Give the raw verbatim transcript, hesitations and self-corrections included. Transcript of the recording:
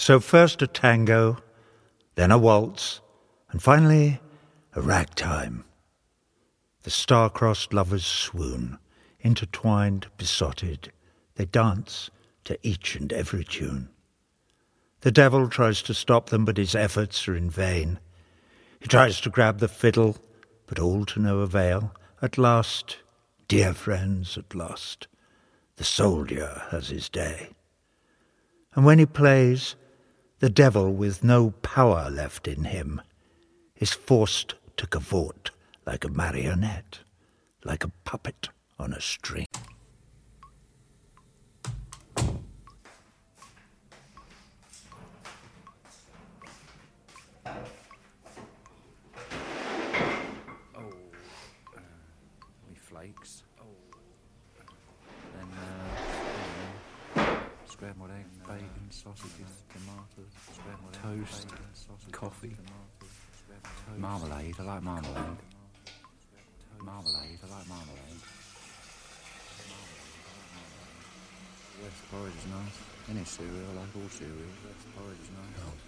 So first a tango, then a waltz, and finally a ragtime. The star-crossed lovers swoon, intertwined, besotted. They dance to each and every tune. The devil tries to stop them, but his efforts are in vain. He tries to grab the fiddle, but all to no avail. At last, dear friends, at last, the soldier has his day. And when he plays, the devil, with no power left in him, is forced to cavort like a marionette, like a puppet on a string. Flakes. Oh. Then uh, scrambled egg, bacon, sausages, tomatoes, scrambled toast, egg, bacon, sausage, coffee, tomatoes, toast, marmalade. I like marmalade. Marmalade. I like marmalade. West porridge is nice. Any cereal, I like all cereal. West porridge is nice.